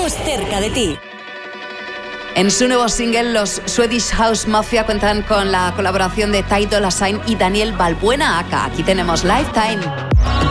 Estamos cerca de ti. En su nuevo single, los Swedish House Mafia cuentan con la colaboración de Ty Dolla $ign y Daniel Balbuena Aka. Aquí tenemos Lifetime.